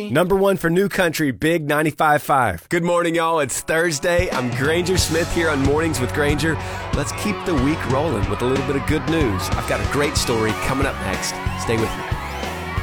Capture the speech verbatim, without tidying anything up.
country. Number one for new country, Big ninety-five point five. Good morning, y'all. It's Thursday. I'm Granger Smith here on Mornings with Granger. Let's keep the week rolling with a little bit of good news. I've got a great story coming up next. Stay with me.